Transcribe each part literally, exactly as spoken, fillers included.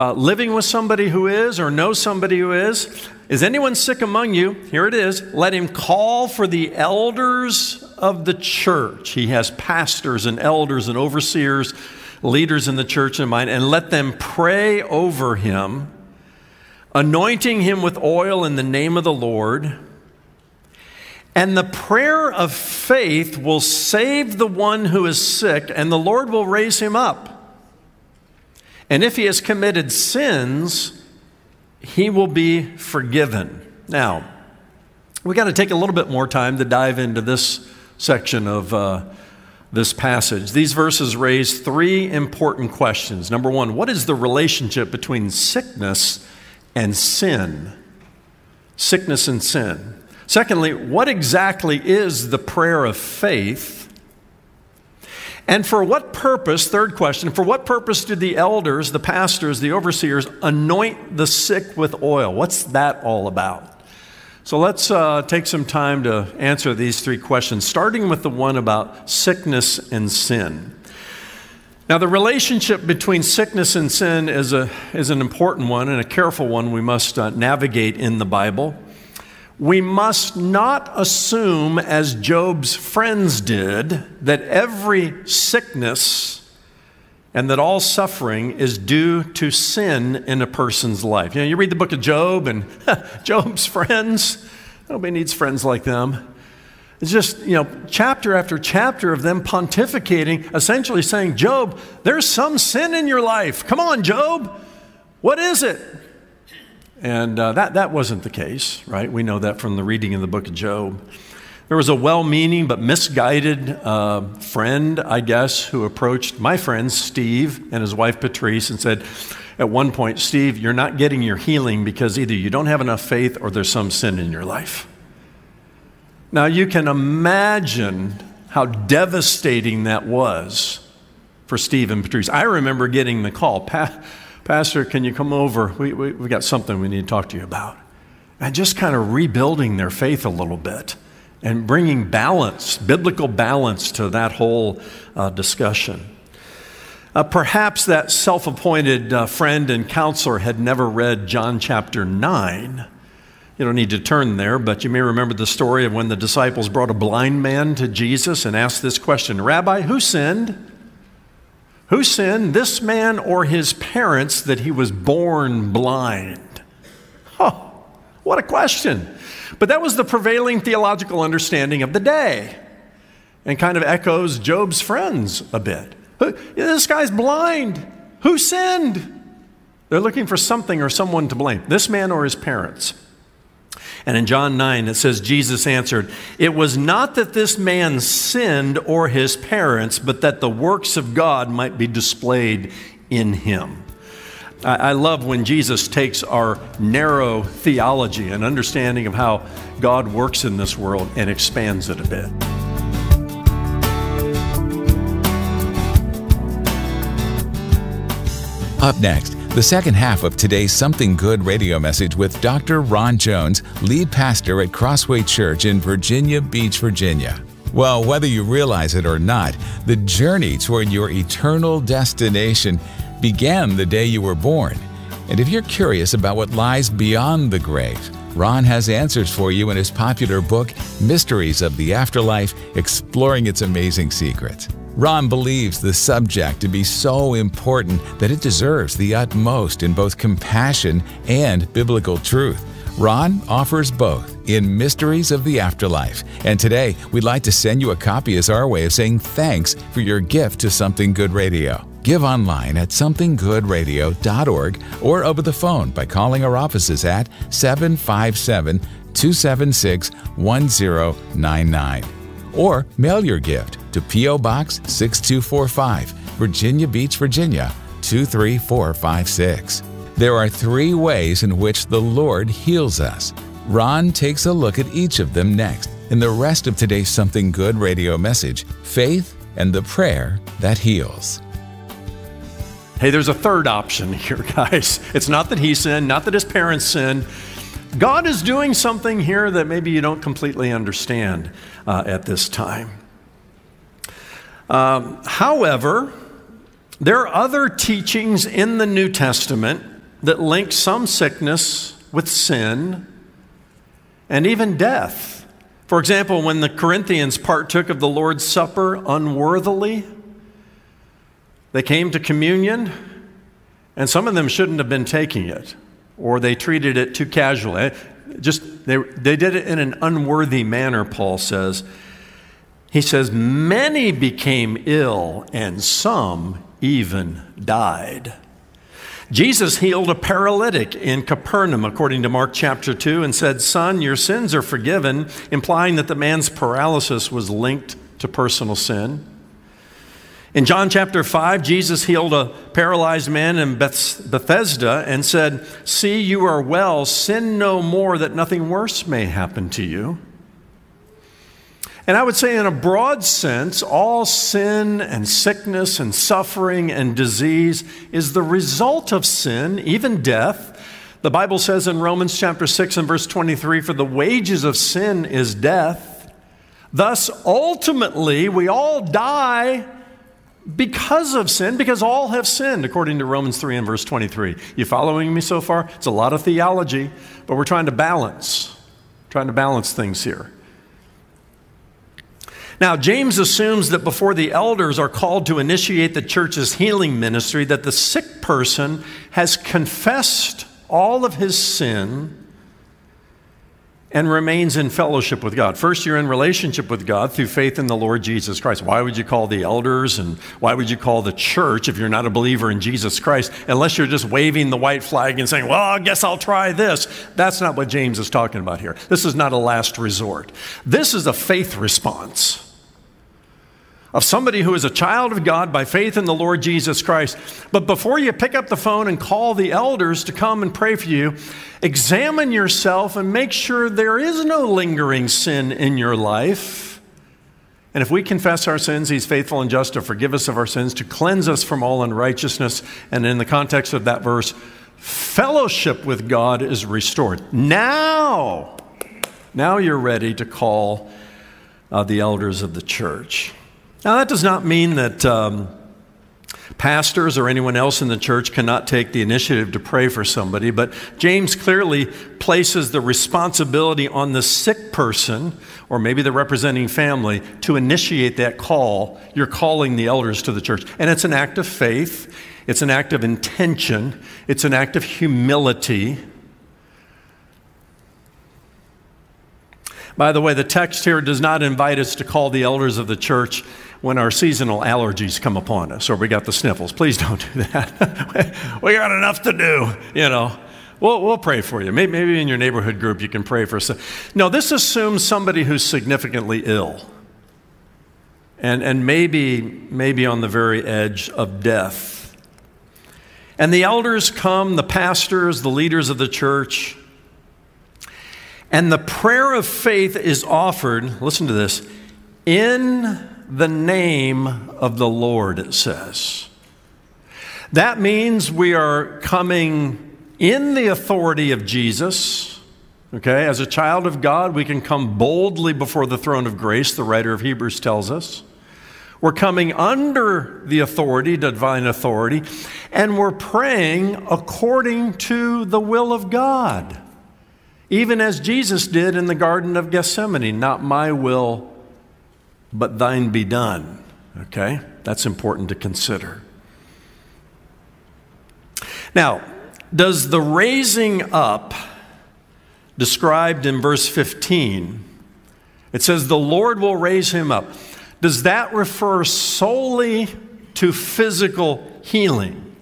uh, living with somebody who is or knows somebody who is. Is anyone sick among you? Here it is. Let him call for the elders of the church. He has pastors and elders and overseers, leaders in the church in mind, and let them pray over him, anointing him with oil in the name of the Lord. And the prayer of faith will save the one who is sick, and the Lord will raise him up. And if he has committed sins, he will be forgiven. Now, we got to take a little bit more time to dive into this section of uh, this passage. These verses raise three important questions. Number one, what is the relationship between sickness and sin? Sickness and sin. Secondly, what exactly is the prayer of faith? And for what purpose, third question, for what purpose do the elders, the pastors, the overseers anoint the sick with oil? What's that all about? So let's uh, take some time to answer these three questions, starting with the one about sickness and sin. Now, the relationship between sickness and sin is, a, is an important one and a careful one we must uh, navigate in the Bible. We must not assume, as Job's friends did, that every sickness and that all suffering is due to sin in a person's life. You know, you read the book of Job and Job's friends, nobody needs friends like them. It's just, you know, chapter after chapter of them pontificating, essentially saying, Job, there's some sin in your life. Come on, Job. What is it? And uh, that, that wasn't the case, right? We know that from the reading of the book of Job. There was a well-meaning but misguided uh, friend, I guess, who approached my friend Steve and his wife Patrice and said, at one point, Steve, you're not getting your healing because either you don't have enough faith or there's some sin in your life. Now, you can imagine how devastating that was for Steve and Patrice. I remember getting the call, pa- Pastor, can you come over? We, we, we got something we need to talk to you about. And just kind of rebuilding their faith a little bit and bringing balance, biblical balance to that whole uh, discussion. Uh, perhaps that self-appointed uh, friend and counselor had never read John chapter nine. You don't need to turn there, but you may remember the story of when the disciples brought a blind man to Jesus and asked this question, Rabbi, who sinned? Who sinned, this man or his parents, that he was born blind? Oh, what a question. But that was the prevailing theological understanding of the day and kind of echoes Job's friends a bit. This guy's blind. Who sinned? They're looking for something or someone to blame, this man or his parents. And in John nine, it says, Jesus answered, it was not that this man sinned or his parents, but that the works of God might be displayed in him. I, I love when Jesus takes our narrow theology and understanding of how God works in this world and expands it a bit. Up next, the second half of today's Something Good radio message with Doctor Ron Jones, lead pastor at Crossway Church in Virginia Beach, Virginia. Well, whether you realize it or not, the journey toward your eternal destination began the day you were born. And if you're curious about what lies beyond the grave, Ron has answers for you in his popular book, Mysteries of the Afterlife, exploring its amazing secrets. Ron believes the subject to be so important that it deserves the utmost in both compassion and biblical truth. Ron offers both in Mysteries of the Afterlife. And today, we'd like to send you a copy as our way of saying thanks for your gift to Something Good Radio. Give online at something good radio dot org or over the phone by calling our offices at seven five seven, two seven six, one zero nine nine. Or mail your gift to P O Box six two four five, Virginia Beach, Virginia two three four five six. There are three ways in which the Lord heals us. Ron takes a look at each of them next in the rest of today's Something Good radio message, Faith and the Prayer That Heals. Hey, there's a third option here, guys. It's not that he sinned, not that his parents sinned. God is doing something here that maybe you don't completely understand uh, at this time. Um, however, there are other teachings in the New Testament that link some sickness with sin and even death. For example, when the Corinthians partook of the Lord's Supper unworthily, they came to communion, and some of them shouldn't have been taking it, or they treated it too casually. Just they, they did it in an unworthy manner, Paul says. He says, many became ill, and some even died. Jesus healed a paralytic in Capernaum, according to Mark chapter two, and said, son, your sins are forgiven, implying that the man's paralysis was linked to personal sin. In John chapter five, Jesus healed a paralyzed man in Beth- Bethesda and said, see, you are well, sin no more, that nothing worse may happen to you. And I would say in a broad sense, all sin and sickness and suffering and disease is the result of sin, even death. The Bible says in Romans chapter six and verse twenty-three, for the wages of sin is death. Thus, ultimately, we all die because of sin, because all have sinned, according to Romans three and verse twenty-three. You following me so far? It's a lot of theology, but we're trying to balance, trying to balance things here. Now, James assumes that before the elders are called to initiate the church's healing ministry, that the sick person has confessed all of his sin and remains in fellowship with God. First, you're in relationship with God through faith in the Lord Jesus Christ. Why would you call the elders and why would you call the church if you're not a believer in Jesus Christ, unless you're just waving the white flag and saying, well, I guess I'll try this. That's not what James is talking about here. This is not a last resort. This is a faith response of somebody who is a child of God by faith in the Lord Jesus Christ. But before you pick up the phone and call the elders to come and pray for you, examine yourself and make sure there is no lingering sin in your life. And if we confess our sins, he's faithful and just to forgive us of our sins, to cleanse us from all unrighteousness. And in the context of that verse, fellowship with God is restored. Now, now you're ready to call uh, the elders of the church. Now, that does not mean that um, pastors or anyone else in the church cannot take the initiative to pray for somebody, but James clearly places the responsibility on the sick person, or maybe the representing family, to initiate that call. You're calling the elders to the church. And it's an act of faith. It's an act of intention. It's an act of humility. By the way, the text here does not invite us to call the elders of the church when our seasonal allergies come upon us or we got the sniffles. Please don't do that. We got enough to do, you know. We'll, we'll pray for you. Maybe, maybe in your neighborhood group you can pray for us. No, this assumes somebody who's significantly ill and, and maybe, maybe on the very edge of death. And the elders come, the pastors, the leaders of the church, and the prayer of faith is offered, listen to this, in the name of the Lord, it says. That means we are coming in the authority of Jesus. Okay, as a child of God, we can come boldly before the throne of grace, the writer of Hebrews tells us. We're coming under the authority, divine authority, and we're praying according to the will of God. Even as Jesus did in the Garden of Gethsemane, not my will, but thine be done. Okay? That's important to consider. Now, does the raising up described in verse fifteen, it says the Lord will raise him up. Does that refer solely to physical healing?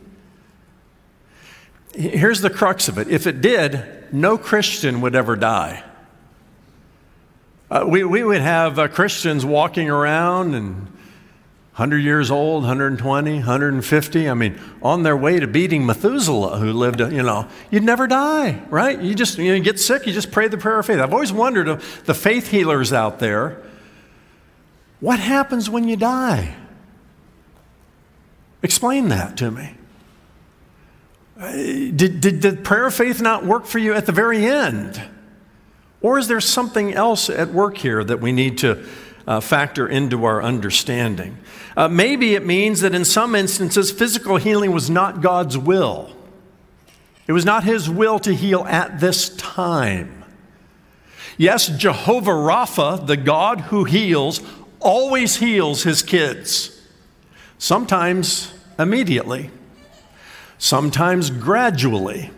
Here's the crux of it. If it did, no Christian would ever die. Uh, we, we would have uh, Christians walking around and one hundred years old, one hundred twenty, one hundred fifty, I mean, on their way to beating Methuselah, who lived, you know, you'd never die, right? You just, you know, you get sick, you just pray the prayer of faith. I've always wondered of the faith healers out there, what happens when you die? Explain that to me. Did, did, did prayer of faith not work for you at the very end? Or is there something else at work here that we need to uh, factor into our understanding? Uh, maybe it means that in some instances, physical healing was not God's will. It was not his will to heal at this time. Yes, Jehovah Rapha, the God who heals, always heals his kids. Sometimes immediately, sometimes gradually,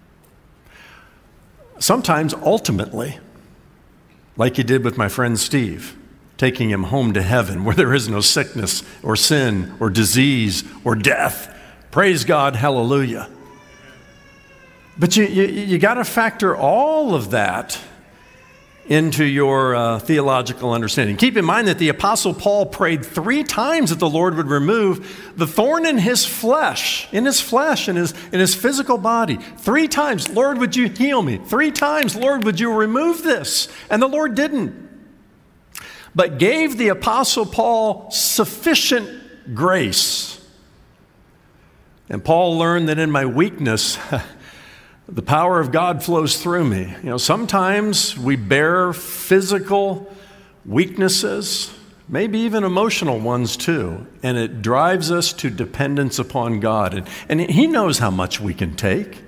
sometimes ultimately, like he did with my friend Steve, taking him home to heaven where there is no sickness or sin or disease or death. Praise God, hallelujah. But you, you, you got to factor all of that into your uh, theological understanding. Keep in mind that the Apostle Paul prayed three times that the Lord would remove the thorn in his flesh, in his flesh, in his, in his physical body. Three times, Lord, would you heal me? Three times, Lord, would you remove this? And the Lord didn't, but gave the Apostle Paul sufficient grace. And Paul learned that in my weakness, the power of God flows through me. You know, sometimes we bear physical weaknesses, maybe even emotional ones too, and it drives us to dependence upon God. And, and He knows how much we can take.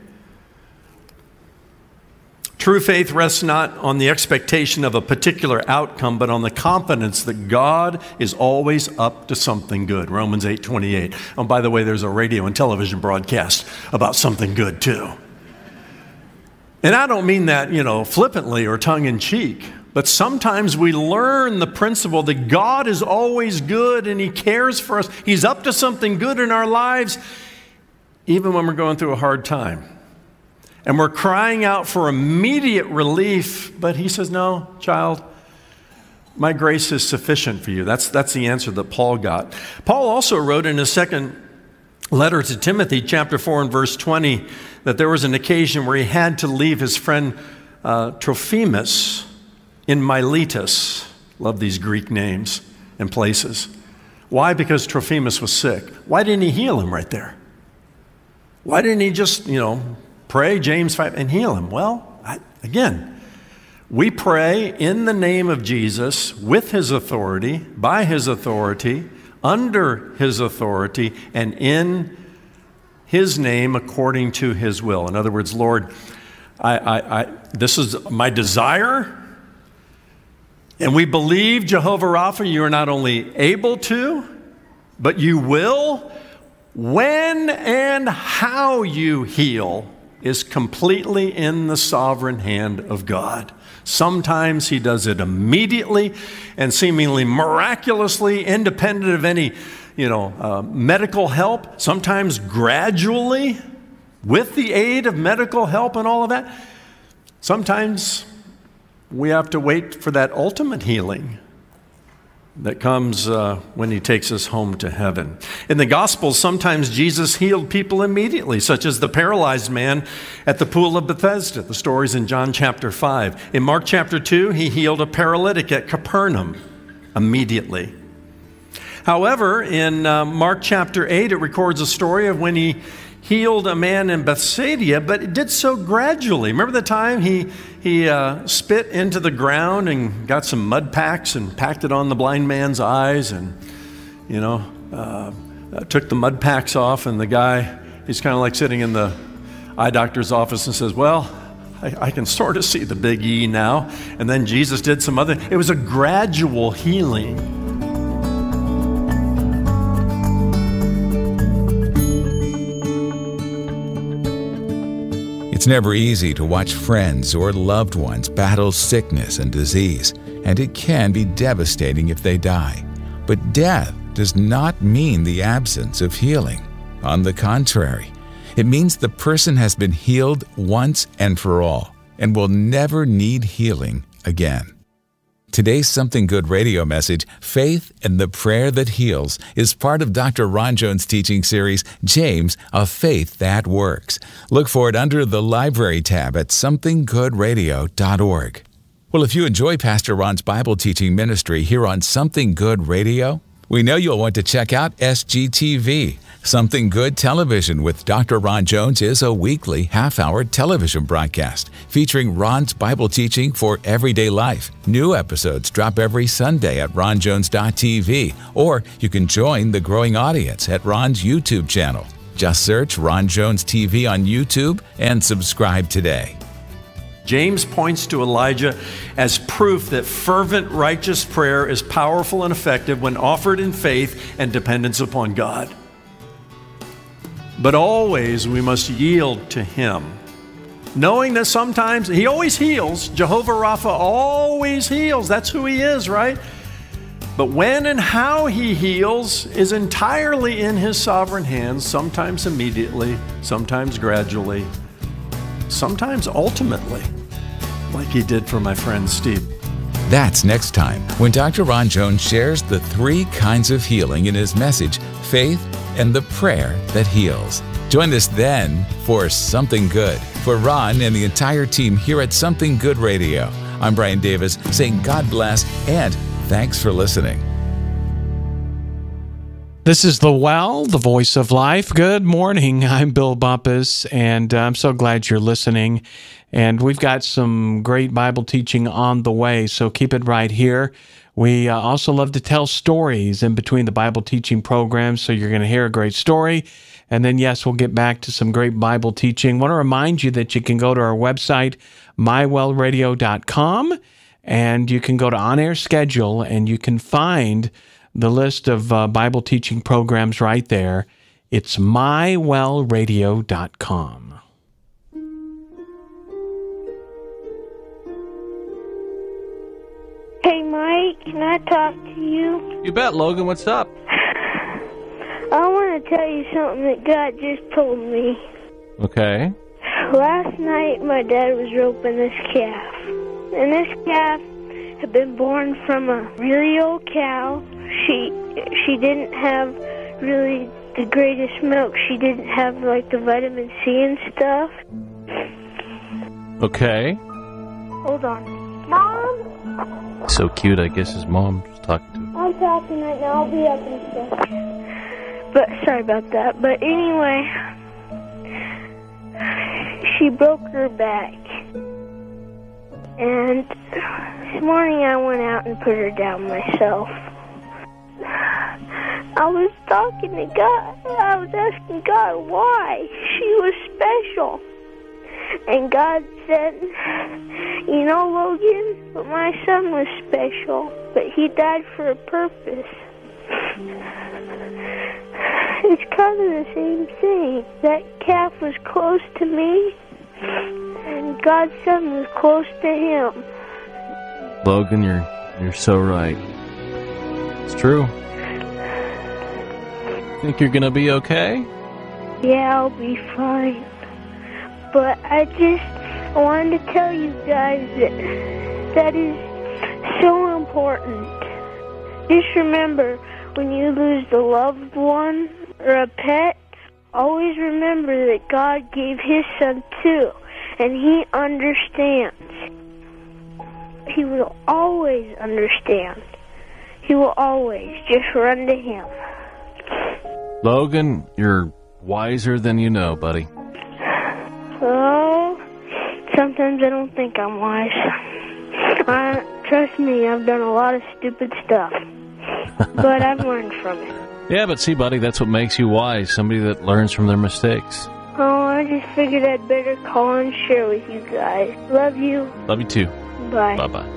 True faith rests not on the expectation of a particular outcome, but on the confidence that God is always up to something good. Romans eight twenty-eight. Oh, by the way, there's a radio and television broadcast about something good too. And I don't mean that, you know, flippantly or tongue-in-cheek, but sometimes we learn the principle that God is always good and He cares for us. He's up to something good in our lives, even when we're going through a hard time. And we're crying out for immediate relief, but He says, no, child, my grace is sufficient for you. That's, that's the answer that Paul got. Paul also wrote in his second letter to Timothy, chapter four and verse twenty, that there was an occasion where he had to leave his friend uh, Trophimus in Miletus. Love these Greek names and places. Why? Because Trophimus was sick. Why didn't he heal him right there? Why didn't he just, you know, pray James five and heal him? Well, I, again, we pray in the name of Jesus, with His authority, by His authority, under His authority, and in His name according to His will. In other words, Lord, I, I, I, this is my desire, and we believe, Jehovah Rapha, you are not only able to, but you will. When and how you heal is completely in the sovereign hand of God. Sometimes He does it immediately and seemingly miraculously, independent of any, you know, uh, medical help. Sometimes gradually, with the aid of medical help and all of that. Sometimes we have to wait for that ultimate healing that comes uh, when He takes us home to heaven. In the Gospels, sometimes Jesus healed people immediately, such as the paralyzed man at the pool of Bethesda. The story's in John chapter five. In Mark chapter two, He healed a paralytic at Capernaum immediately. However, in uh, Mark chapter eight, it records a story of when He healed a man in Bethsaida, but it did so gradually. Remember the time he, he uh, spit into the ground and got some mud packs and packed it on the blind man's eyes and, you know, uh, uh, took the mud packs off, and the guy, he's kind of like sitting in the eye doctor's office and says, well, I, I can sort of see the big E now. And then Jesus did some other, it was a gradual healing. It's never easy to watch friends or loved ones battle sickness and disease, and it can be devastating if they die. But death does not mean the absence of healing. On the contrary, it means the person has been healed once and for all and will never need healing again. Today's Something Good radio message, Faith and the Prayer That Heals, is part of Doctor Ron Jones' teaching series, James, A Faith That Works. Look for it under the Library tab at something good radio dot org. Well, if you enjoy Pastor Ron's Bible teaching ministry here on Something Good Radio, we know you'll want to check out S G T V. Something Good Television with Doctor Ron Jones is a weekly half-hour television broadcast featuring Ron's Bible teaching for everyday life. New episodes drop every Sunday at ron jones dot t v, or you can join the growing audience at Ron's YouTube channel. Just search Ron Jones T V on YouTube and subscribe today. James points to Elijah as proof that fervent, righteous prayer is powerful and effective when offered in faith and dependence upon God. But always we must yield to Him, knowing that sometimes He always heals. Jehovah Rapha always heals. That's who He is, right? But when and how He heals is entirely in His sovereign hands, sometimes immediately, sometimes gradually, sometimes ultimately, like He did for my friend Steve. That's next time when Doctor Ron Jones shares the three kinds of healing in his message, Faith and the Prayer That Heals. Join us then for Something Good. For Ron and the entire team here at Something Good Radio, I'm Brian Davis saying God bless and thanks for listening. This is The Well, the voice of life. Good morning. I'm Bill Bumpus, and I'm so glad you're listening. And we've got some great Bible teaching on the way, so keep it right here. We uh, also love to tell stories in between the Bible teaching programs, so you're going to hear a great story. And then, yes, we'll get back to some great Bible teaching. I want to remind you that you can go to our website, my well radio dot com, and you can go to On Air Schedule, and you can find the list of uh, Bible teaching programs right there. It's my well radio dot com. Hey, Mike, can I talk to you? You bet, Logan. What's up? I want to tell you something that God just told me. Okay. Last night, my dad was roping this calf. And this calf had been born from a really old cow. She she didn't have really the greatest milk. She didn't have, like, the vitamin C and stuff. Okay. Hold on. Mom? So cute, I guess his mom's talking to him. I'm talking right now. I'll be up in a second. But, sorry about that. But anyway, she broke her back. And this morning I went out and put her down myself. I was talking to God. I was asking God why she was special. And God said, you know, Logan, but my son was special, but he died for a purpose. It's kind of the same thing. That calf was close to me, and God's son was close to him. Logan, you're you're so right. It's true. Think you're gonna be okay? Yeah, I'll be fine. But I just wanted to tell you guys that that is so important. Just remember, when you lose a loved one or a pet, always remember that God gave His Son too, and He understands. He will always understand. He will always just run to Him. Logan, you're wiser than you know, buddy. Oh, sometimes I don't think I'm wise. I, trust me, I've done a lot of stupid stuff. But I've learned from it. Yeah, but see, buddy, that's what makes you wise. Somebody that learns from their mistakes. Oh, I just figured I'd better call and share with you guys. Love you. Love you too. Bye. Bye-bye.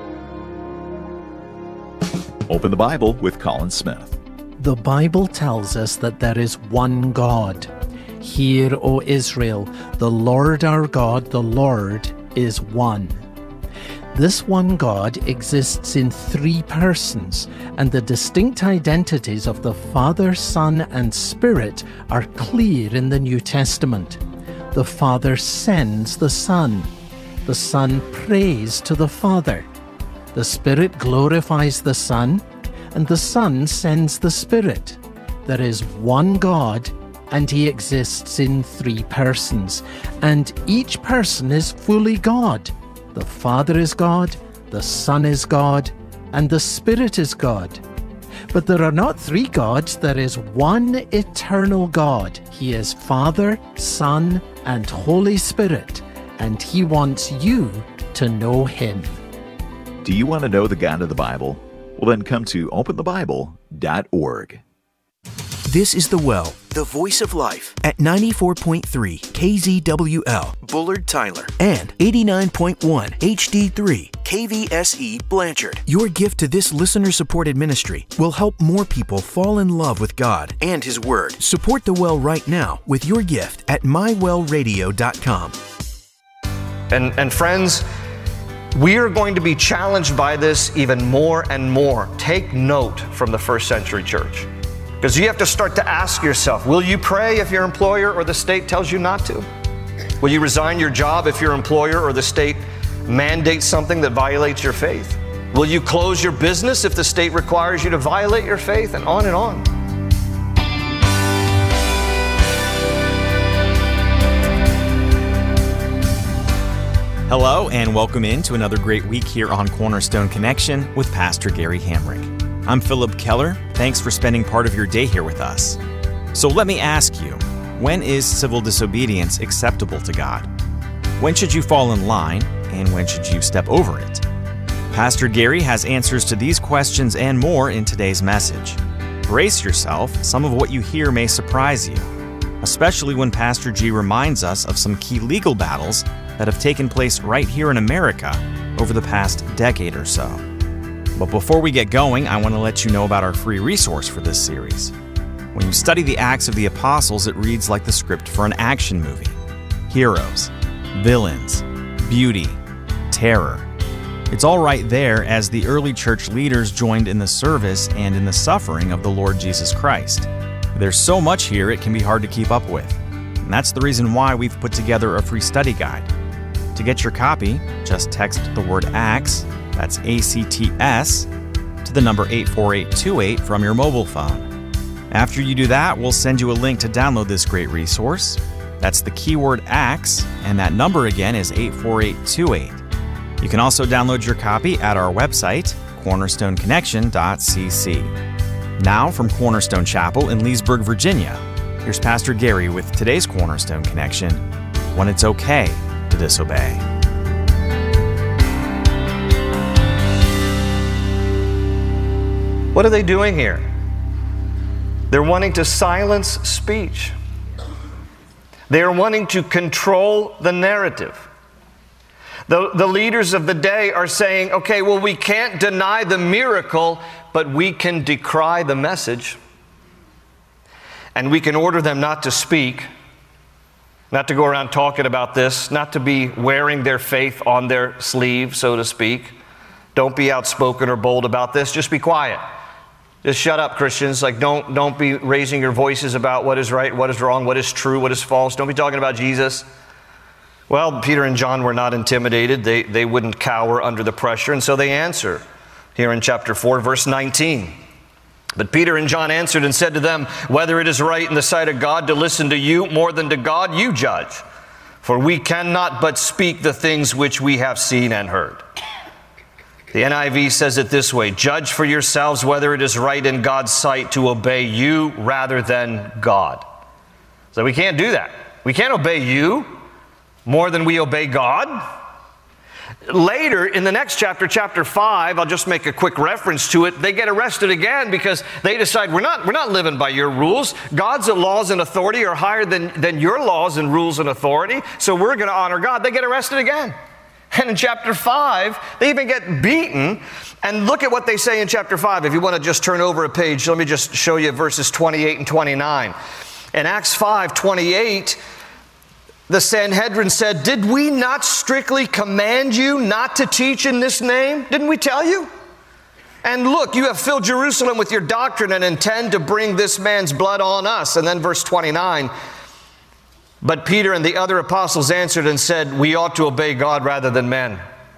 Open the Bible with Colin Smith. The Bible tells us that there is one God. Hear, O Israel, the Lord our God, the Lord is one. This one God exists in three persons, and the distinct identities of the Father, Son, and Spirit are clear in the New Testament. The Father sends the Son. The Son prays to the Father. The Spirit glorifies the Son, and the Son sends the Spirit. There is one God, and He exists in three persons, and each person is fully God. The Father is God, the Son is God, and the Spirit is God. But there are not three gods, there is one eternal God. He is Father, Son, and Holy Spirit, and He wants you to know Him. Do you want to know the God of the Bible? Well, then come to open the bible dot org. This is The Well, The Voice of Life at ninety-four point three K Z W L, Bullard, Tyler, and eighty-nine point one H D three K V S E, Blanchard. Your gift to this listener-supported ministry will help more people fall in love with God and His Word. Support The Well right now with your gift at my well radio dot com. And, and friends, we are going to be challenged by this even more and more. Take note from the first century church. Because you have to start to ask yourself, will you pray if your employer or the state tells you not to? Will you resign your job if your employer or the state mandates something that violates your faith? Will you close your business if the state requires you to violate your faith? And on and on. Hello, and welcome in to another great week here on Cornerstone Connection with Pastor Gary Hamrick. I'm Philip Keller. Thanks for spending part of your day here with us. So let me ask you, when is civil disobedience acceptable to God? When should you fall in line, and when should you step over it? Pastor Gary has answers to these questions and more in today's message. Brace yourself, some of what you hear may surprise you, especially when Pastor G reminds us of some key legal battles that have taken place right here in America over the past decade or so. But before we get going, I want to let you know about our free resource for this series. When you study the Acts of the Apostles, it reads like the script for an action movie. Heroes, villains, beauty, terror. It's all right there as the early church leaders joined in the service and in the suffering of the Lord Jesus Christ. There's so much here it can be hard to keep up with. And that's the reason why we've put together a free study guide. To get your copy, just text the word ACTS, that's A C T S, to the number eight four eight two eight from your mobile phone. After you do that, we'll send you a link to download this great resource. That's the keyword ACTS, and that number again is eight four eight two eight. You can also download your copy at our website, cornerstone connection dot c c. Now, from Cornerstone Chapel in Leesburg, Virginia, here's Pastor Gary with today's Cornerstone Connection, When It's Okay to Disobey. What are they doing here? They're wanting to silence speech. They are wanting to control the narrative. The, the leaders of the day are saying, okay, well, we can't deny the miracle, but we can decry the message. And we can order them not to speak, not to go around talking about this, not to be wearing their faith on their sleeve, so to speak. Don't be outspoken or bold about this. Just be quiet. Just shut up, Christians. Like, don't, don't be raising your voices about what is right, what is wrong, what is true, what is false. Don't be talking about Jesus. Well, Peter and John were not intimidated. They, they wouldn't cower under the pressure, and so they answer here in chapter four, verse nineteen. But Peter and John answered and said to them, whether it is right in the sight of God to listen to you more than to God, you judge. For we cannot but speak the things which we have seen and heard. The N I V says it this way, judge for yourselves whether it is right in God's sight to obey you rather than God. So we can't do that. We can't obey you more than we obey God. Later, in the next chapter, chapter five, I'll just make a quick reference to it, they get arrested again because they decide we're not, we're not living by your rules. God's laws and authority are higher than, than your laws and rules and authority, so we're going to honor God. They get arrested again. And in chapter five, they even get beaten. And look at what they say in chapter five. If you want to just turn over a page, let me just show you verses twenty-eight and twenty-nine. In Acts five twenty-eight, the Sanhedrin said, did we not strictly command you not to teach in this name? Didn't we tell you? And look, you have filled Jerusalem with your doctrine and intend to bring this man's blood on us. And then verse twenty-nine, but Peter and the other apostles answered and said, we ought to obey God rather than men.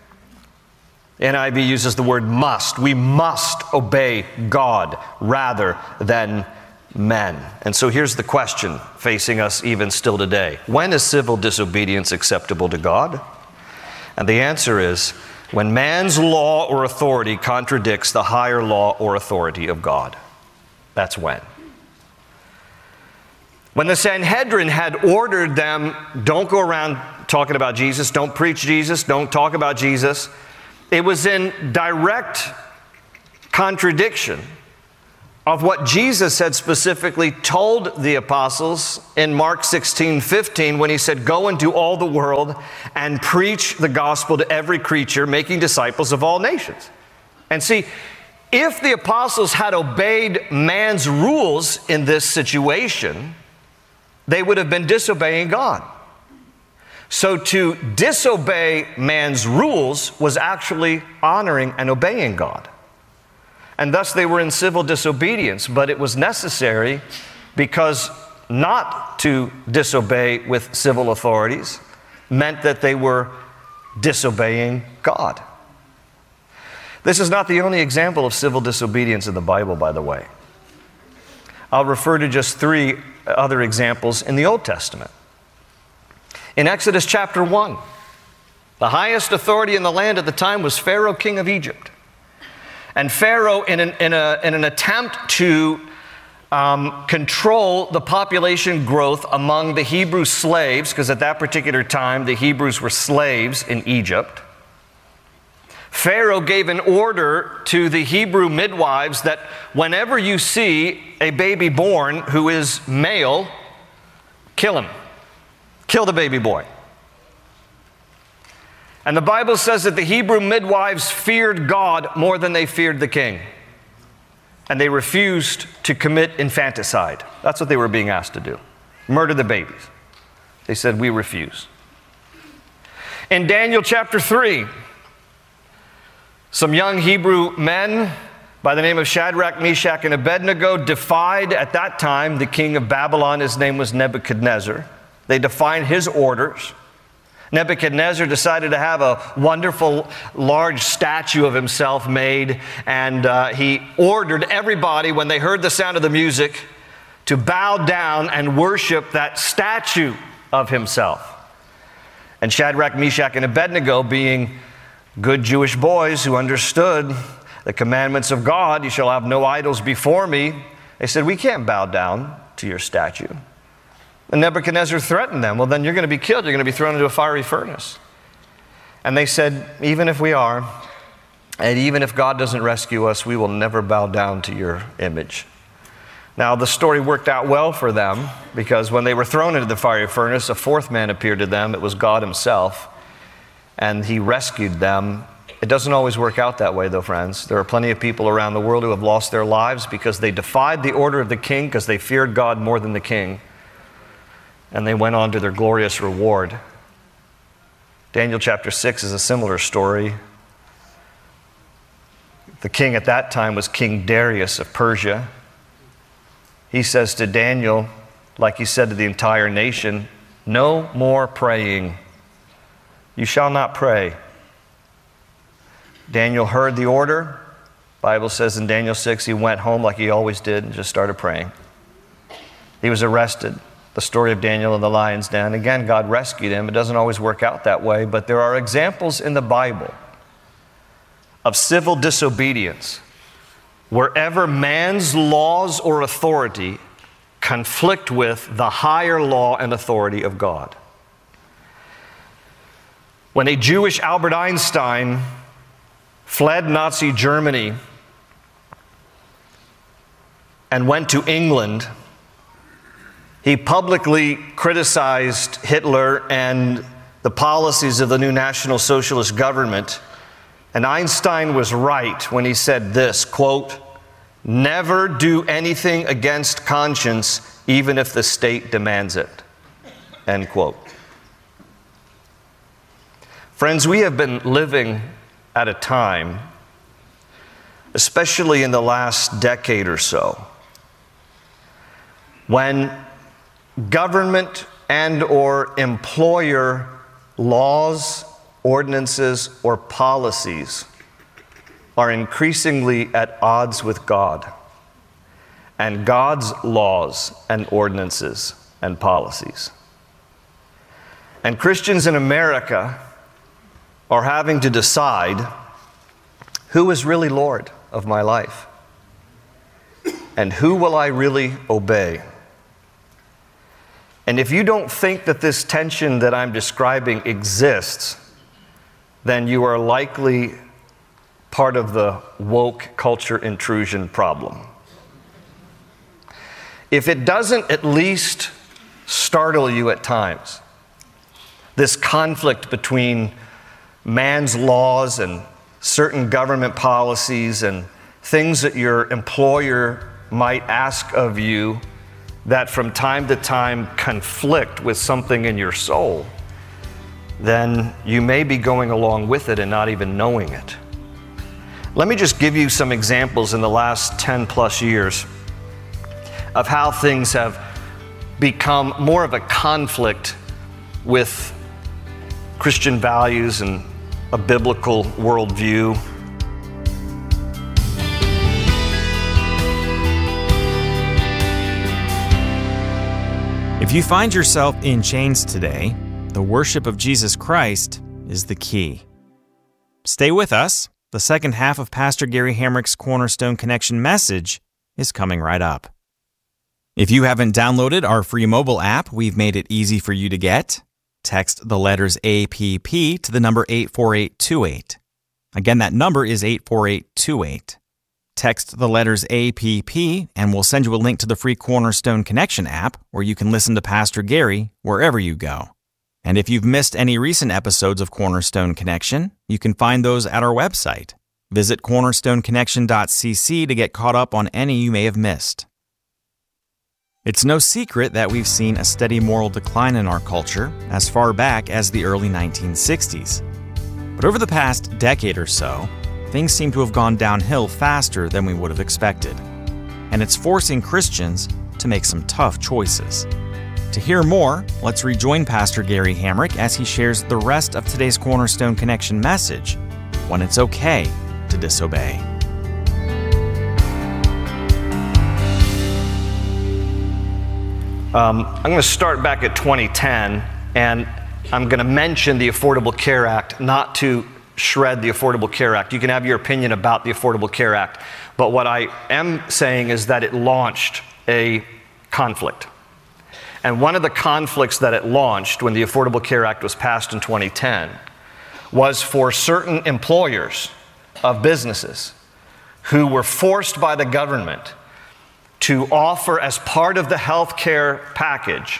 N I V uses the word must. We must obey God rather than men. And so here's the question facing us even still today. When is civil disobedience acceptable to God? And the answer is when man's law or authority contradicts the higher law or authority of God. That's when. When the Sanhedrin had ordered them, don't go around talking about Jesus, don't preach Jesus, don't talk about Jesus, it was in direct contradiction of what Jesus had specifically told the apostles in Mark sixteen fifteen when he said, "Go into all the world and preach the gospel to every creature, making disciples of all nations." And see, if the apostles had obeyed man's rules in this situation, they would have been disobeying God. So to disobey man's rules was actually honoring and obeying God. And thus they were in civil disobedience, but it was necessary because not to disobey with civil authorities meant that they were disobeying God. This is not the only example of civil disobedience in the Bible, by the way. I'll refer to just three other examples in the Old Testament. In Exodus chapter one, the highest authority in the land at the time was Pharaoh, king of Egypt. And Pharaoh, in an, in a, in an attempt to um, control the population growth among the Hebrew slaves, because at that particular time the Hebrews were slaves in Egypt, Pharaoh gave an order to the Hebrew midwives that whenever you see a baby born who is male, kill him. Kill the baby boy. And the Bible says that the Hebrew midwives feared God more than they feared the king. And they refused to commit infanticide. That's what they were being asked to do. Murder the babies. They said, "We refuse." In Daniel chapter three, some young Hebrew men by the name of Shadrach, Meshach, and Abednego defied at that time the king of Babylon. His name was Nebuchadnezzar. They defied his orders. Nebuchadnezzar decided to have a wonderful, large statue of himself made, and uh, he ordered everybody, when they heard the sound of the music, to bow down and worship that statue of himself. And Shadrach, Meshach, and Abednego, being good Jewish boys who understood the commandments of God, "You shall have no idols before me," they said, "We can't bow down to your statue." And Nebuchadnezzar threatened them. "Well, then you're going to be killed. You're going to be thrown into a fiery furnace." And they said, "Even if we are, and even if God doesn't rescue us, we will never bow down to your image." Now, the story worked out well for them, because when they were thrown into the fiery furnace, a fourth man appeared to them. It was God himself, and he rescued them. It doesn't always work out that way, though, friends. There are plenty of people around the world who have lost their lives because they defied the order of the king, because they feared God more than the king. And they went on to their glorious reward. Daniel chapter six is a similar story. The king at that time was King Darius of Persia. He says to Daniel, like he said to the entire nation, "No more praying. You shall not pray." Daniel heard the order. The Bible says in Daniel six, he went home like he always did and just started praying. He was arrested. The story of Daniel in the lion's den. Again, God rescued him. It doesn't always work out that way, but there are examples in the Bible of civil disobedience wherever man's laws or authority conflict with the higher law and authority of God. When a Jewish Albert Einstein fled Nazi Germany and went to England, he publicly criticized Hitler and the policies of the new National Socialist government. And Einstein was right when he said this, quote, "Never do anything against conscience, even if the state demands it," end quote. Friends, we have been living at a time, especially in the last decade or so, when government and or employer laws, ordinances, or policies are increasingly at odds with God and God's laws and ordinances and policies. And Christians in America are having to decide who is really Lord of my life and who will I really obey. And if you don't think that this tension that I'm describing exists, then you are likely part of the woke culture intrusion problem. if it doesn't at least startle you at times, this conflict between man's laws and certain government policies and things that your employer might ask of you that from time to time conflict with something in your soul, then you may be going along with it and not even knowing it. Let me just give you some examples in the last ten plus years of how things have become more of a conflict with Christian values and a biblical worldview. If you find yourself in chains today, the worship of Jesus Christ is the key. Stay with us. The second half of Pastor Gary Hamrick's Cornerstone Connection message is coming right up. If you haven't downloaded our free mobile app, we've made it easy for you to get. Text the letters A P P to the number eight four eight two eight. Again, that number is eight four eight two eight. Text the letters A P P and we'll send you a link to the free Cornerstone Connection app where you can listen to Pastor Gary wherever you go. And if you've missed any recent episodes of Cornerstone Connection, you can find those at our website. Visit cornerstone connection dot c c to get caught up on any you may have missed. It's no secret that we've seen a steady moral decline in our culture as far back as the early nineteen sixties. But over the past decade or so, things seem to have gone downhill faster than we would have expected. And it's forcing Christians to make some tough choices. To hear more, let's rejoin Pastor Gary Hamrick as he shares the rest of today's Cornerstone Connection message, when it's okay to disobey. Um, I'm going to start back at twenty ten, and I'm going to mention the Affordable Care Act, not to shred the Affordable Care Act. You can have your opinion about the Affordable Care Act, but what I am saying is that it launched a conflict. And one of the conflicts that it launched when the Affordable Care Act was passed in twenty ten was for certain employers of businesses who were forced by the government to offer as part of the health care package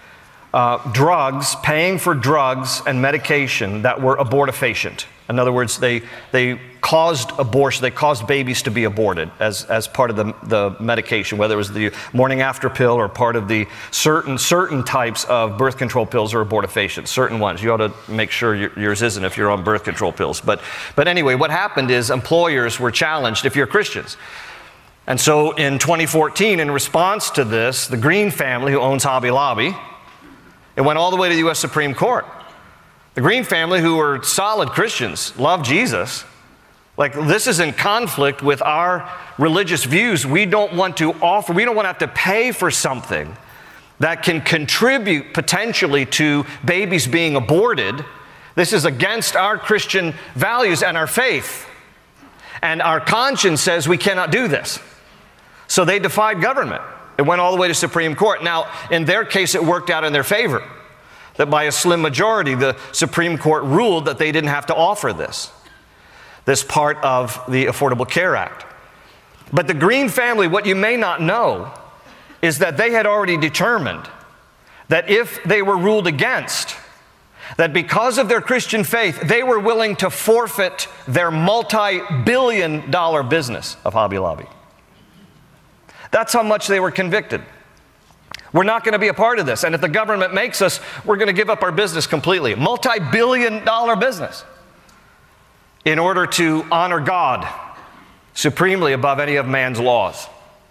uh, drugs, paying for drugs and medication that were abortifacient. In other words, they, they caused abortion, they caused babies to be aborted as, as part of the, the medication, whether it was the morning after pill or part of the certain, certain types of birth control pills or abortifacients, certain ones. You ought to make sure yours isn't if you're on birth control pills. But, but anyway, what happened is employers were challenged if you're Christians. And so in twenty fourteen, in response to this, the Green family, who owns Hobby Lobby, it went all the way to the U S Supreme Court. The Green family, who were solid Christians, love Jesus. Like, this is in conflict with our religious views. We don't want to offer, we don't want to have to pay for something that can contribute potentially to babies being aborted. This is against our Christian values and our faith. And our conscience says we cannot do this. So they defied government. It went all the way to Supreme Court. Now, in their case, it worked out in their favor. That by a slim majority, the Supreme Court ruled that they didn't have to offer this, this part of the Affordable Care Act. But the Green family, what you may not know, is that they had already determined that if they were ruled against, that because of their Christian faith, they were willing to forfeit their multi-billion dollar business of Hobby Lobby. That's how much they were convicted. We're not going to be a part of this. And if the government makes us, we're going to give up our business completely. Multi-billion dollar business. In order to honor God supremely above any of man's laws.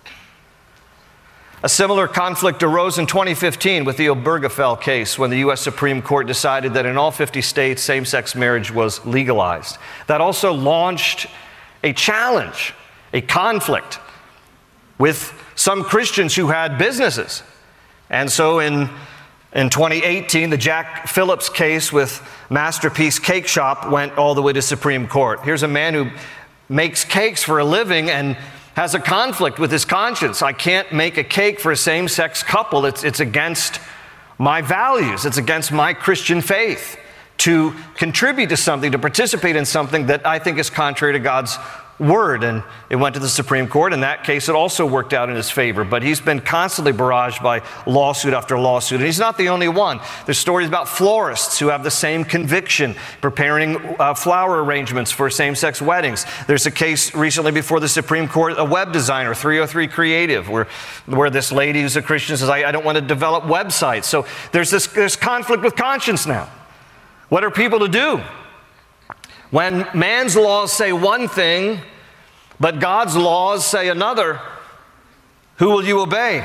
A similar conflict arose in twenty fifteen with the Obergefell case when the U S Supreme Court decided that in all fifty states, same-sex marriage was legalized. That also launched a challenge, a conflict with some Christians who had businesses. And so in, in twenty eighteen, the Jack Phillips case with Masterpiece Cake Shop went all the way to Supreme Court. Here's a man who makes cakes for a living and has a conflict with his conscience. I can't make a cake for a same-sex couple. It's, it's against my values. It's against my Christian faith to contribute to something, to participate in something that I think is contrary to God's word, and it went to the Supreme Court. In that case, it also worked out in his favor. But he's been constantly barraged by lawsuit after lawsuit, and he's not the only one. There's stories about florists who have the same conviction, preparing uh, flower arrangements for same-sex weddings. There's a case recently before the Supreme Court, a web designer, three oh three Creative, where, where this lady who's a Christian says, I, I don't want to develop websites. So there's this there's conflict with conscience now. What are people to do? When man's laws say one thing, but God's laws say another, who will you obey?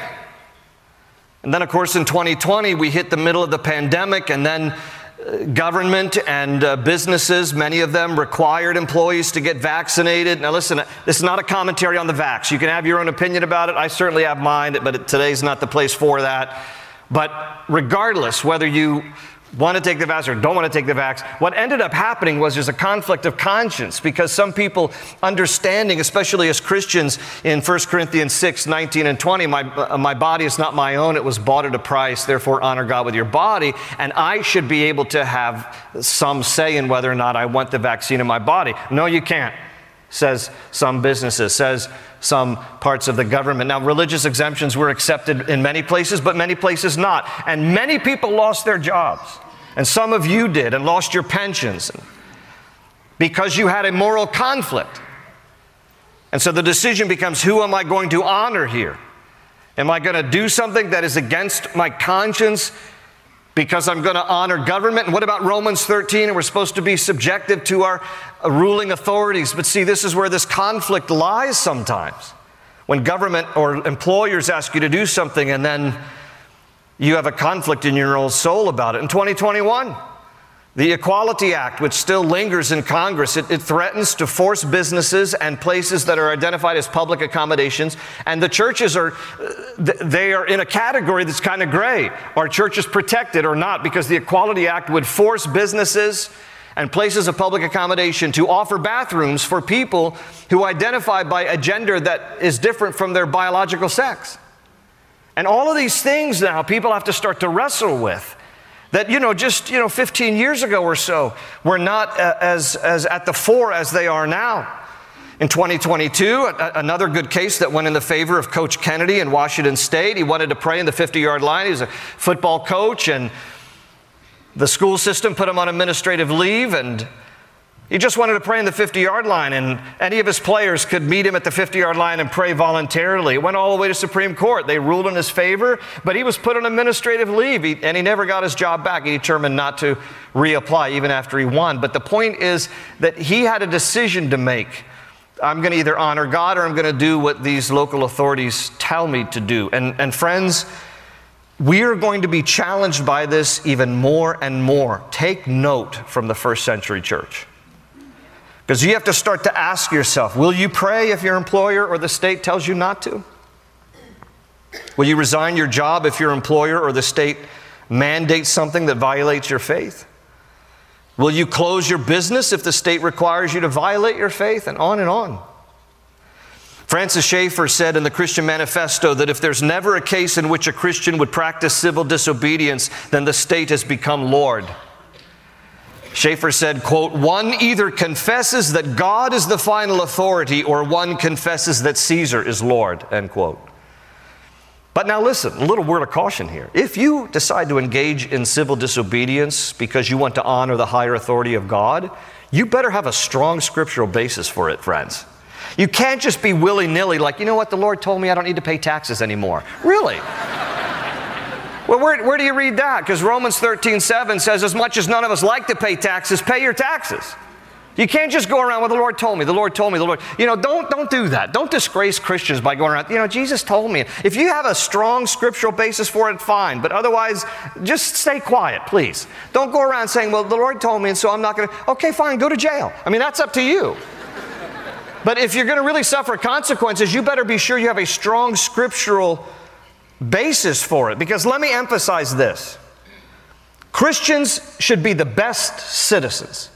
And then, of course, in twenty twenty, we hit the middle of the pandemic, and then uh, government and uh, businesses, many of them required employees to get vaccinated. Now listen, this is not a commentary on the vax. You can have your own opinion about it. I certainly have mine, but today's not the place for that. But regardless, whether you want to take the vax or don't want to take the vax, what ended up happening was there's a conflict of conscience, because some people understanding, especially as Christians, in First Corinthians six, nineteen and twenty, my, uh, my body is not my own, it was bought at a price, therefore honor God with your body, and I should be able to have some say in whether or not I want the vaccine in my body. No, you can't, says some businesses, says some parts of the government. Now, religious exemptions were accepted in many places, but many places not. And many people lost their jobs. And some of you did, and lost your pensions because you had a moral conflict. And so the decision becomes, who am I going to honor here? Am I going to do something that is against my conscience because I'm going to honor government? And what about Romans thirteen? And we're supposed to be subjective to our ruling authorities. But see, this is where this conflict lies sometimes. When government or employers ask you to do something, and then you have a conflict in your own soul about it. In twenty twenty-one, the Equality Act, which still lingers in Congress, it, it threatens to force businesses and places that are identified as public accommodations, and the churches are, they are in a category that's kind of gray. Are churches protected or not? Because the Equality Act would force businesses and places of public accommodation to offer bathrooms for people who identify by a gender that is different from their biological sex. And all of these things now people have to start to wrestle with. That, you know, just, you know, fifteen years ago or so, were not uh, as, as at the fore as they are now. In twenty twenty-two, a, another good case that went in the favor of Coach Kennedy in Washington State. He wanted to pray in the fifty-yard line. He was a football coach, and the school system put him on administrative leave, and he just wanted to pray in the fifty-yard line, and any of his players could meet him at the fifty-yard line and pray voluntarily. It went all the way to Supreme Court. They ruled in his favor, but he was put on administrative leave, he, and he never got his job back. He determined not to reapply even after he won. But the point is that he had a decision to make. I'm going to either honor God or I'm going to do what these local authorities tell me to do. And, and friends, we are going to be challenged by this even more and more. Take note from the first century church. Because you have to start to ask yourself, will you pray if your employer or the state tells you not to? Will you resign your job if your employer or the state mandates something that violates your faith? Will you close your business if the state requires you to violate your faith? And on and on. Francis Schaeffer said in the Christian Manifesto that if there's never a case in which a Christian would practice civil disobedience, then the state has become Lord. Schaeffer said, quote, one either confesses that God is the final authority or one confesses that Caesar is Lord, end quote. But now listen, a little word of caution here. If you decide to engage in civil disobedience because you want to honor the higher authority of God, you better have a strong scriptural basis for it, friends. You can't just be willy-nilly like, you know what, the Lord told me I don't need to pay taxes anymore. Really? Well, where, where do you read that? Because Romans thirteen seven says, as much as none of us like to pay taxes, pay your taxes. You can't just go around, well, the Lord told me, the Lord told me, the Lord. You know, don't, don't do that. Don't disgrace Christians by going around, you know, Jesus told me. If you have a strong scriptural basis for it, fine. But otherwise, just stay quiet, please. Don't go around saying, well, the Lord told me, and so I'm not going to. Okay, fine, go to jail. I mean, that's up to you. But if you're going to really suffer consequences, you better be sure you have a strong scriptural basis for it. Because let me emphasize this. Christians should be the best citizens.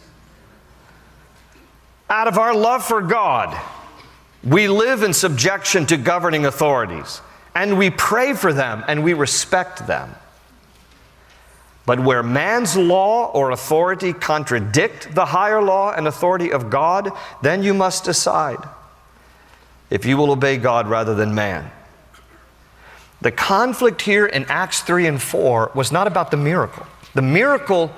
Out of our love for God, we live in subjection to governing authorities, and we pray for them, and we respect them. But where man's law or authority contradict the higher law and authority of God, then you must decide if you will obey God rather than man. The conflict here in Acts three and four was not about the miracle. The miracle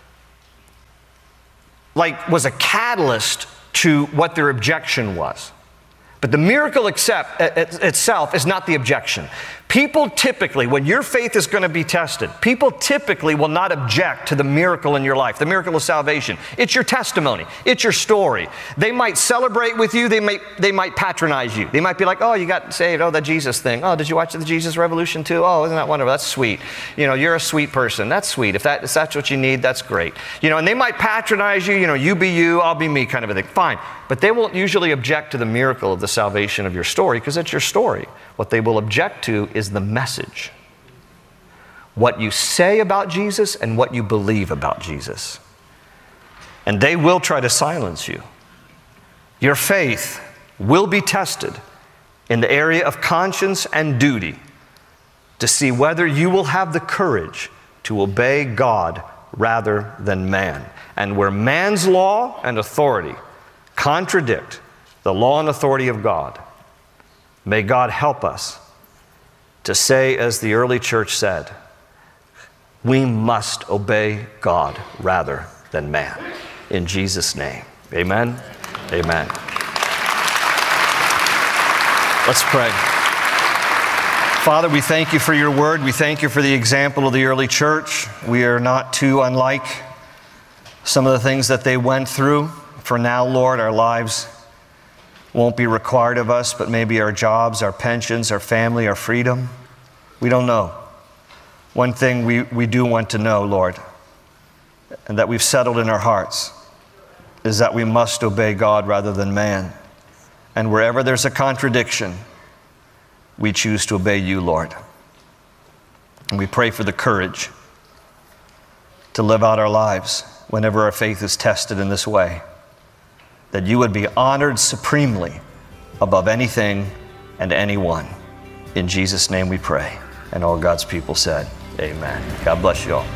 like was a catalyst to what their objection was. But the miracle accept, itself is not the objection. People typically, when your faith is going to be tested, people typically will not object to the miracle in your life, the miracle of salvation. It's your testimony. It's your story. They might celebrate with you. They might, they might patronize you. They might be like, oh, you got saved. Oh, that Jesus thing. Oh, did you watch the Jesus Revolution too? Oh, isn't that wonderful? That's sweet. You know, you're a sweet person. That's sweet. If, that, if that's what you need, that's great. You know, and they might patronize you. You know, you be you, I'll be me kind of a thing. Fine. But they won't usually object to the miracle of the salvation of your story because it's your story. What they will object to is the message. What you say about Jesus and what you believe about Jesus. And they will try to silence you. Your faith will be tested in the area of conscience and duty to see whether you will have the courage to obey God rather than man. And where man's law and authority contradict the law and authority of God, may God help us to say, as the early church said, we must obey God rather than man. In Jesus' name, amen, amen. Let's pray. Father, we thank you for your word. We thank you for the example of the early church. We are not too unlike some of the things that they went through. For now, Lord, our lives won't be required of us, but maybe our jobs, our pensions, our family, our freedom. We don't know. One thing we, we do want to know, Lord, and that we've settled in our hearts, is that we must obey God rather than man. And wherever there's a contradiction, we choose to obey you, Lord. And we pray for the courage to live out our lives whenever our faith is tested in this way, that you would be honored supremely above anything and anyone. In Jesus' name we pray. And all God's people said, amen. God bless you all.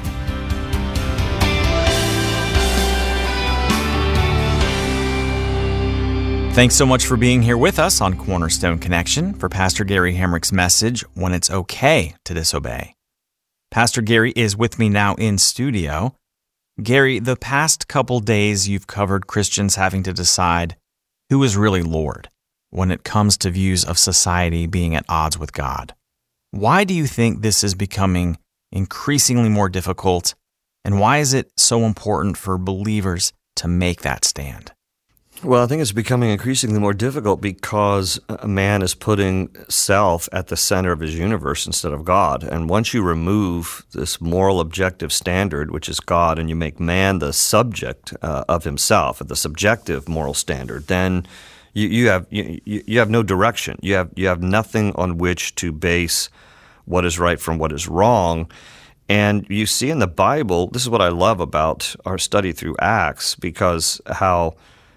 Thanks so much for being here with us on Cornerstone Connection for Pastor Gary Hamrick's message, When It's Okay to Disobey. Pastor Gary is with me now in studio. Gary, the past couple days you've covered Christians having to decide who is really Lord when it comes to views of society being at odds with God. Why do you think this is becoming increasingly more difficult, and why is it so important for believers to make that stand? Well, I think it's becoming increasingly more difficult because a man is putting self at the center of his universe instead of God. And once you remove this moral objective standard, which is God, and you make man the subject uh, of himself, the subjective moral standard, then you, you have you, you have no direction. You have you have nothing on which to base what is right from what is wrong. And you see in the Bible, this is what I love about our study through Acts, because how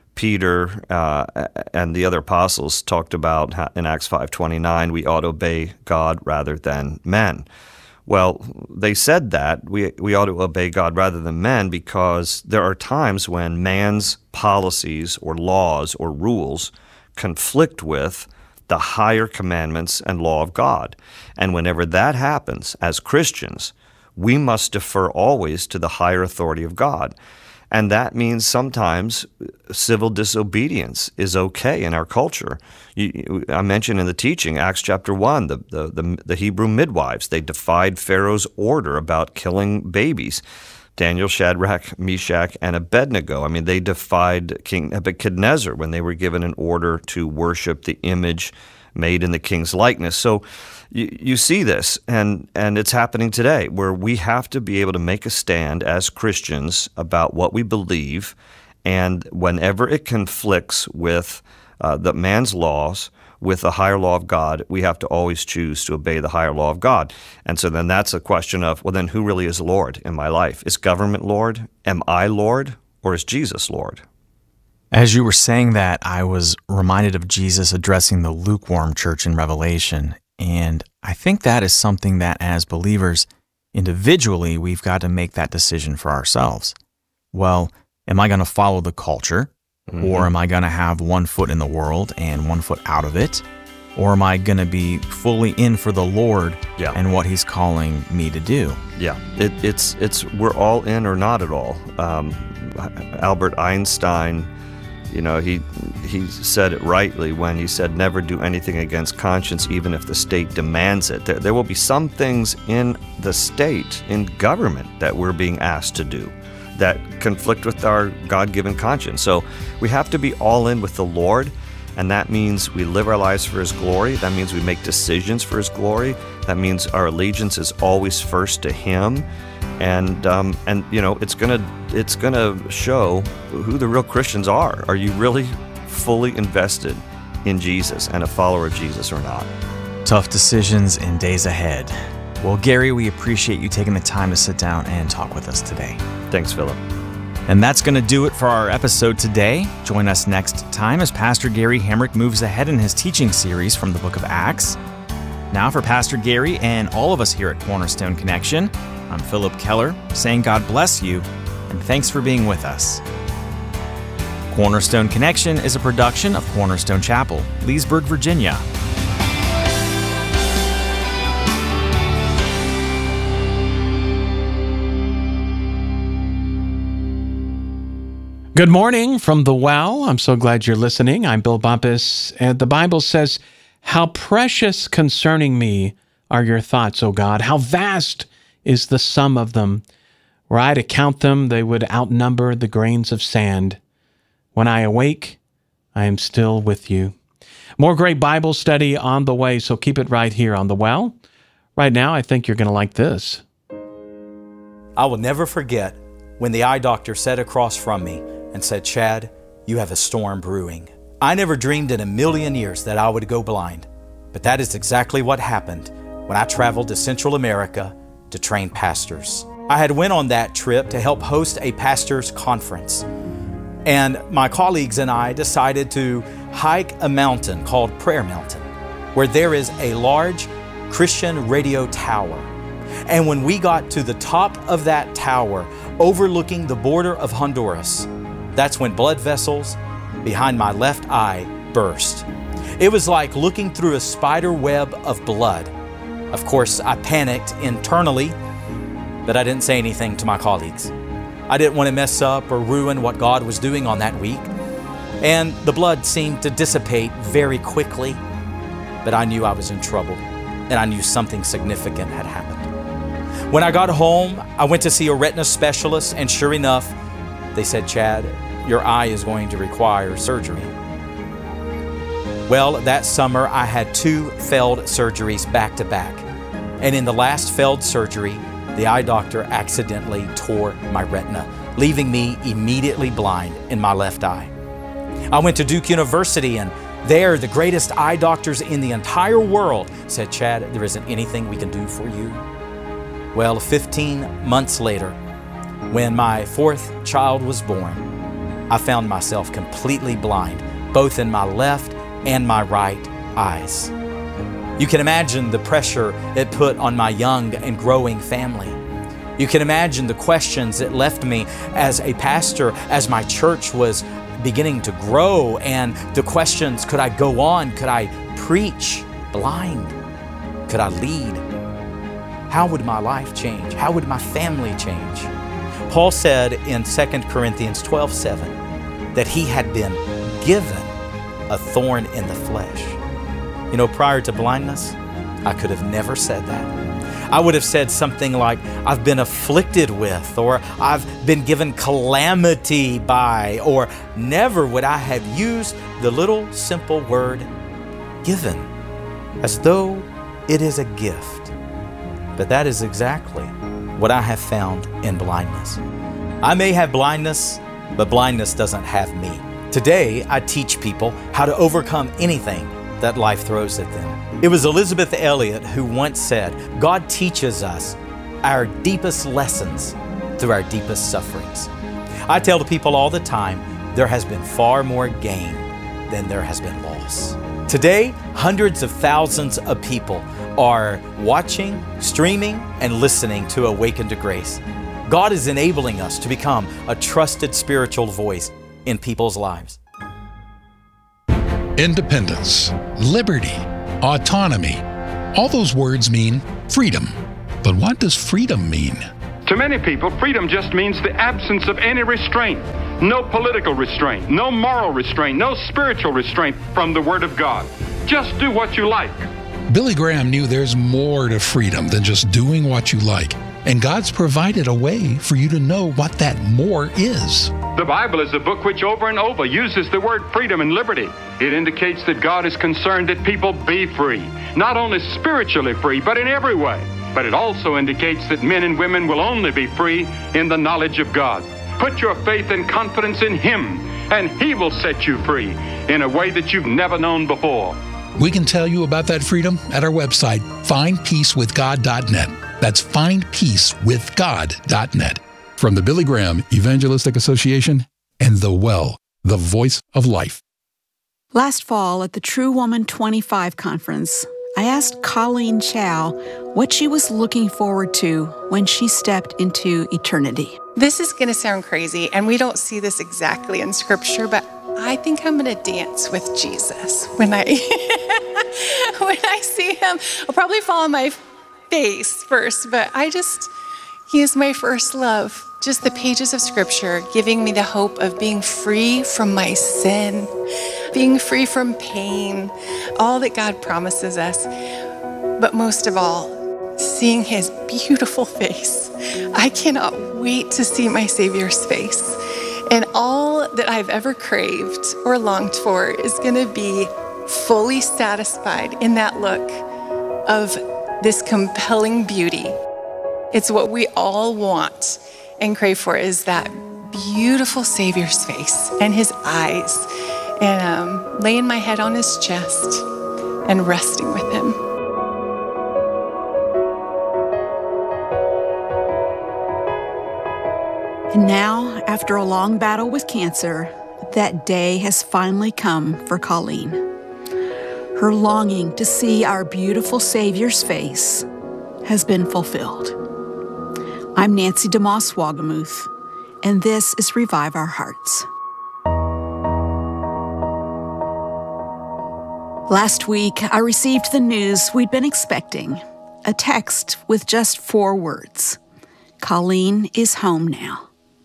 Peter uh, and the other apostles talked about how in Acts five twenty-nine, we ought to obey God rather than men. Well, they said that we, we ought to obey God rather than men because there are times when man's policies or laws or rules conflict with the higher commandments and law of God. And whenever that happens, as Christians, we must defer always to the higher authority of God. And that means sometimes civil disobedience is okay in our culture. You, I mentioned in the teaching, Acts chapter one, the, the, the, the Hebrew midwives, they defied Pharaoh's order about killing babies. Daniel, Shadrach, Meshach, and Abednego. I mean, they defied King Nebuchadnezzar when they were given an order to worship the image made in the king's likeness. So you, you see this, and, and it's happening today, where we have to be able to make a stand as Christians about what we believe, and whenever it conflicts with uh, the man's laws, with the higher law of God, we have to always choose to obey the higher law of God. And so then that's a question of, well, then who really is Lord in my life? Is government Lord? Am I Lord? Or is Jesus Lord? As you were saying that, I was reminded of Jesus addressing the lukewarm church in Revelation. And I think that is something that as believers, individually, we've got to make that decision for ourselves. Well, am I going to follow the culture? Mm-hmm. Or am I going to have one foot in the world and one foot out of it? Or am I going to be fully in for the Lord yeah. and what He's calling me to do? Yeah, it, it's it's we're all in or not at all. Um, Albert Einstein, you know, he he said it rightly when he said, "Never do anything against conscience, even if the state demands it." There, there will be some things in the state, in government, that we're being asked to do that conflict with our God-given conscience. So we have to be all in with the Lord, and that means we live our lives for His glory. That means we make decisions for His glory. That means our allegiance is always first to Him, and um, and you know it's gonna it's gonna show who the real Christians are. Are you really fully invested in Jesus and a follower of Jesus or not? Tough decisions in days ahead. Well, Gary, we appreciate you taking the time to sit down and talk with us today. Thanks, Philip. And that's going to do it for our episode today. Join us next time as Pastor Gary Hamrick moves ahead in his teaching series from the book of Acts. Now for Pastor Gary and all of us here at Cornerstone Connection, I'm Philip Keller, saying God bless you, and thanks for being with us. Cornerstone Connection is a production of Cornerstone Chapel, Leesburg, Virginia. Good morning from the well. I'm so glad you're listening. I'm Bill Bumpus, and the Bible says, "How precious concerning me are your thoughts, O God. How vast is the sum of them. Were I to count them, they would outnumber the grains of sand. When I awake, I am still with you." More great Bible study on the way, so keep it right here on the well. Right now, I think you're going to like this. I will never forget when the eye doctor sat across from me and said, "Chad, you have a storm brewing." I never dreamed in a million years that I would go blind, but that is exactly what happened when I traveled to Central America to train pastors. I had went on that trip to help host a pastors' conference, and my colleagues and I decided to hike a mountain called Prayer Mountain, where there is a large Christian radio tower. And when we got to the top of that tower, overlooking the border of Honduras, that's when blood vessels behind my left eye burst. It was like looking through a spider web of blood. Of course, I panicked internally, but I didn't say anything to my colleagues. I didn't want to mess up or ruin what God was doing on that week. And the blood seemed to dissipate very quickly, but I knew I was in trouble, and I knew something significant had happened. When I got home, I went to see a retina specialist, and sure enough, they said, "Chad, your eye is going to require surgery." Well, that summer, I had two failed surgeries back to back. And in the last failed surgery, the eye doctor accidentally tore my retina, leaving me immediately blind in my left eye. I went to Duke University, and there, the greatest eye doctors in the entire world said, "Chad, there isn't anything we can do for you." Well, fifteen months later, when my fourth child was born, I found myself completely blind, both in my left and my right eyes. You can imagine the pressure it put on my young and growing family. You can imagine the questions it left me as a pastor, as my church was beginning to grow, and the questions, could I go on? Could I preach blind? Could I lead? How would my life change? How would my family change? Paul said in Second Corinthians twelve seven that he had been given a thorn in the flesh. You know, prior to blindness, I could have never said that. I would have said something like, "I've been afflicted with," or "I've been given calamity by," or never would I have used the little simple word given, as though it is a gift. But that is exactly what I have found in blindness. I may have blindness, but blindness doesn't have me. Today, I teach people how to overcome anything that life throws at them. It was Elizabeth Elliot who once said, "God teaches us our deepest lessons through our deepest sufferings." I tell the people all the time, there has been far more gain than there has been loss. Today, hundreds of thousands of people are watching, streaming, and listening to Awaken to Grace. God is enabling us to become a trusted spiritual voice in people's lives. Independence, liberty, autonomy. All those words mean freedom. But what does freedom mean? To many people, freedom just means the absence of any restraint. No political restraint, no moral restraint, no spiritual restraint from the Word of God. Just do what you like. Billy Graham knew there's more to freedom than just doing what you like. And God's provided a way for you to know what that more is. The Bible is a book which over and over uses the word freedom and liberty. It indicates that God is concerned that people be free, not only spiritually free, but in every way. But it also indicates that men and women will only be free in the knowledge of God. Put your faith and confidence in Him, and He will set you free in a way that you've never known before. We can tell you about that freedom at our website, find peace with god dot net. That's find peace with god dot net. From the Billy Graham Evangelistic Association and The Well, the voice of life. Last fall at the True Woman twenty-five conference, I asked Colleen Chow what she was looking forward to when she stepped into eternity. This is going to sound crazy, and we don't see this exactly in Scripture, but I think I'm going to dance with Jesus when I when I see Him. I'll probably fall on my face first, but I just, He is my first love. Just the pages of Scripture giving me the hope of being free from my sin, being free from pain, all that God promises us. But most of all, seeing His beautiful face. I cannot wait to see my Savior's face. And all that I've ever craved or longed for is going to be fully satisfied in that look of this compelling beauty. It's what we all want and crave for, is that beautiful Savior's face and His eyes, and um, laying my head on His chest and resting with Him. And now, after a long battle with cancer, that day has finally come for Colleen. Her longing to see our beautiful Savior's face has been fulfilled. I'm Nancy DeMoss Wagamuth, and this is Revive Our Hearts. Last week, I received the news we'd been expecting, a text with just four words: Colleen is home now.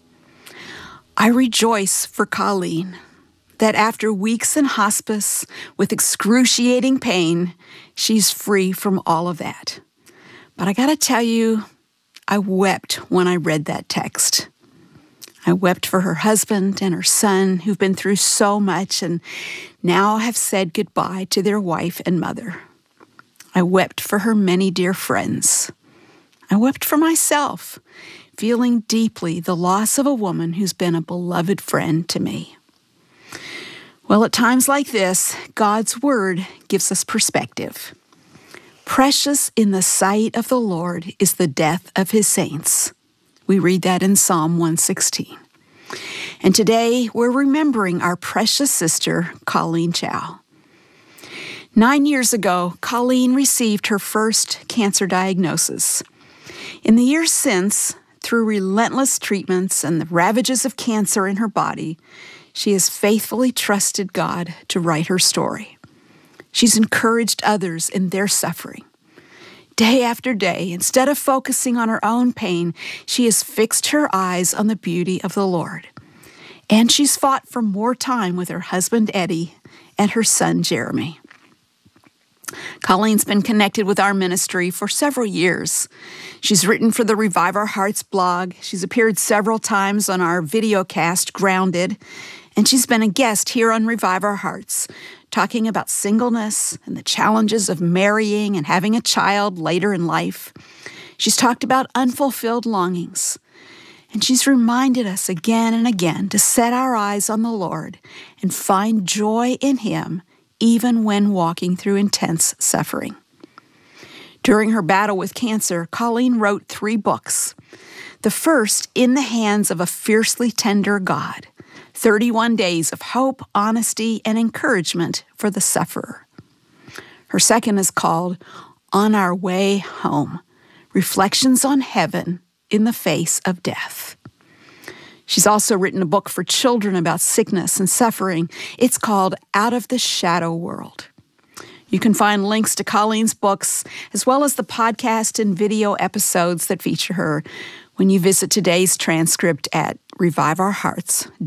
I rejoice for Colleen that after weeks in hospice with excruciating pain, she's free from all of that. But I gotta tell you, I wept when I read that text. I wept for her husband and her son, who've been through so much and now have said goodbye to their wife and mother. I wept for her many dear friends. I wept for myself, feeling deeply the loss of a woman who's been a beloved friend to me. Well, at times like this, God's Word gives us perspective. Precious in the sight of the Lord is the death of His saints. We read that in Psalm one sixteen. And today, we're remembering our precious sister, Colleen Chow. Nine years ago, Colleen received her first cancer diagnosis. In the years since, through relentless treatments and the ravages of cancer in her body, she has faithfully trusted God to write her story. She's encouraged others in their suffering. Day after day, instead of focusing on her own pain, she has fixed her eyes on the beauty of the Lord. And she's fought for more time with her husband, Eddie, and her son, Jeremy. Colleen's been connected with our ministry for several years. She's written for the Revive Our Hearts blog. She's appeared several times on our video cast, Grounded. And she's been a guest here on Revive Our Hearts, talking about singleness and the challenges of marrying and having a child later in life. She's talked about unfulfilled longings. And she's reminded us again and again to set our eyes on the Lord and find joy in Him, even when walking through intense suffering. During her battle with cancer, Colleen wrote three books. The first, In the Hands of a Fiercely Tender God, thirty-one days of hope, honesty, and encouragement for the sufferer. Her second is called On Our Way Home, Reflections on Heaven in the Face of Death. She's also written a book for children about sickness and suffering. It's called Out of the Shadow World. You can find links to Colleen's books, as well as the podcast and video episodes that feature her, when you visit today's transcript at revive our hearts